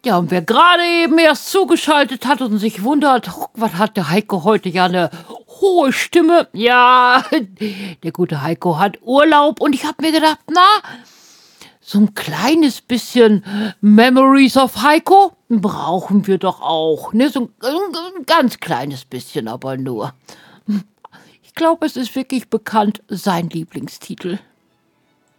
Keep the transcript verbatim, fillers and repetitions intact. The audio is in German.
Ja, und wer gerade eben erst zugeschaltet hat und sich wundert, "Oh, was hat der Heiko heute ja eine hohe Stimme?" Ja, der gute Heiko hat Urlaub und ich habe mir gedacht, na, so ein kleines bisschen Memories of Heiko brauchen wir doch auch, ne? So 'n 'n ganz kleines bisschen aber nur. Ich glaube, es ist wirklich bekannt, sein Lieblingstitel.